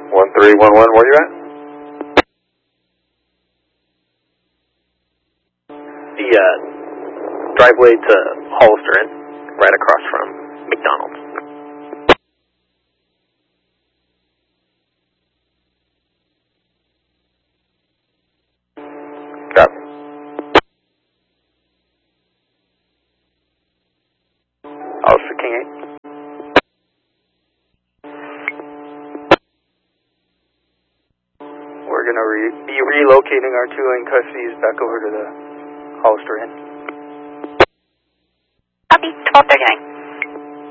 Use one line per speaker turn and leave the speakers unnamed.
1311, where you at?
The driveway to Hollister Inn, right across from McDonald's.
Copy. Hollister King 8.
We're going to be relocating our 2 in custodies back over to the Hollister Inn.
Copy, 1239.